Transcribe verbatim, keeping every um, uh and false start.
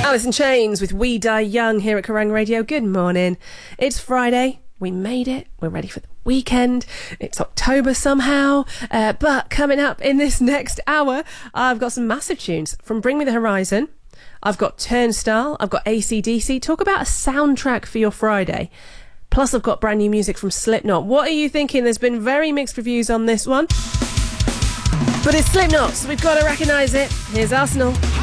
Alice in Chains with We Die Young here at Kerrang Radio. Good morning. It's Friday. We made it. We're ready for the weekend. It's October somehow. Uh, but coming up in this next hour, I've got some massive tunes from Bring Me the Horizon. I've got Turnstile. I've got A C D C. Talk about a soundtrack for your Friday. Plus, I've got brand new music from Slipknot. What are you thinking? There's been very mixed reviews on this one. But it's Slipknot, so we've got to recognise it. Here's Arsenal.